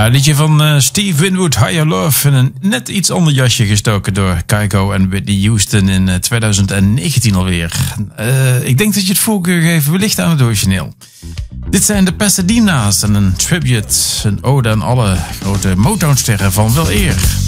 Liedje van Steve Winwood, Higher Love. In een net iets ander jasje gestoken door Kygo en Whitney Houston in 2019 alweer. Ik denk dat je het voorkeur geeft wellicht aan het origineel. Dit zijn de Pasadena's en een tribute, een ode aan alle grote Motown-sterren van wel eer.